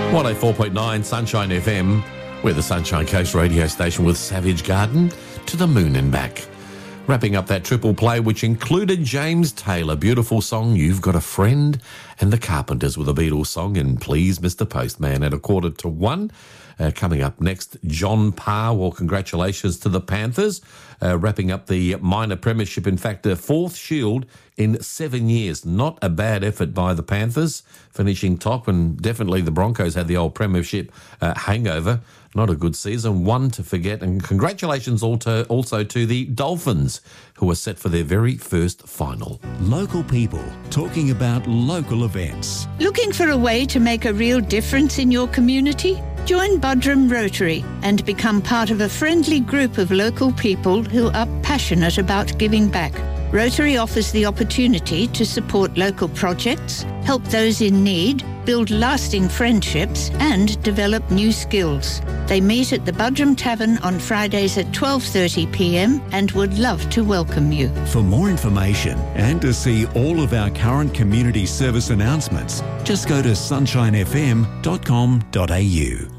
104.9 Sunshine FM. We're the Sunshine Coast radio station with Savage Garden to the moon and back. Wrapping up that triple play, which included James Taylor. Beautiful song, You've Got a Friend, and the Carpenters with a Beatles song, and Please Mr. Postman at 1:45. Coming up next, John Parr. Well, congratulations to the Panthers. Wrapping up the minor premiership. In fact, a fourth shield in 7 years. Not a bad effort by the Panthers, finishing top, and definitely the Broncos had the old premiership hangover. Not a good season, one to forget. And congratulations also to the Dolphins, who are set for their very first final. Local people talking about local events. Looking for a way to make a real difference in your community? Join Buderim Rotary and become part of a friendly group of local people who are passionate about giving back. Rotary offers the opportunity to support local projects, help those in need, build lasting friendships and develop new skills. They meet at the Buderim Tavern on Fridays at 12:30pm and would love to welcome you. For more information and to see all of our current community service announcements, just go to sunshinefm.com.au.